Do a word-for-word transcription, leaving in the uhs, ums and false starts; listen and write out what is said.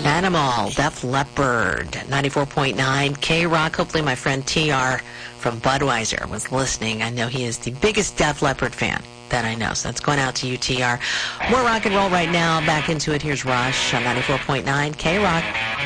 Animal, Def Leppard, ninety-four point nine K-Rock. Hopefully my friend T R from Budweiser was listening. I know he is the biggest Def Leppard fan that I know. So that's going out to you, T R. More rock and roll right now. Back into it. Here's Rush on ninety-four point nine K-Rock.